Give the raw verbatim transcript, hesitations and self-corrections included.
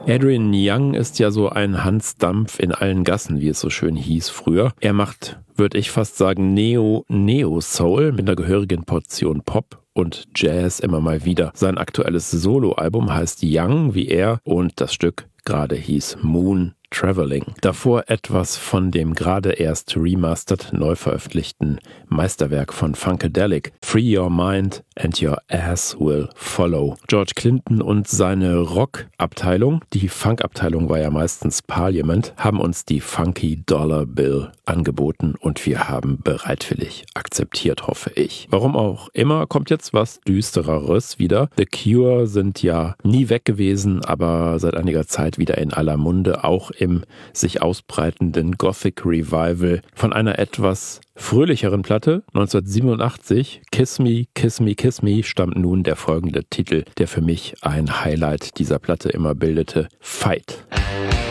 Adrian Young ist ja so ein Hans Dampf in allen Gassen, wie es so schön hieß früher. Er macht, würde ich fast sagen, Neo-Neo-Soul mit einer gehörigen Portion Pop und Jazz immer mal wieder. Sein aktuelles Soloalbum heißt Young wie er und das Stück gerade hieß Moon Traveling. Davor etwas von dem gerade erst remastered neu veröffentlichten Meisterwerk von Funkadelic, Free Your Mind and Your Ass Will Follow. George Clinton und seine Rock-Abteilung, die Funk-Abteilung war ja meistens Parliament, haben uns die Funky Dollar Bill angeboten und wir haben bereitwillig akzeptiert, hoffe ich. Warum auch immer, kommt jetzt was Düstereres wieder. The Cure sind ja nie weg gewesen, aber seit einiger Zeit wieder in aller Munde, auch im sich ausbreitenden Gothic Revival von einer etwas fröhlicheren Platte. neunzehnhundertsiebenundachtzig, Kiss Me, Kiss Me, Kiss Me, stammt nun der folgende Titel, der für mich ein Highlight dieser Platte immer bildete: Fight.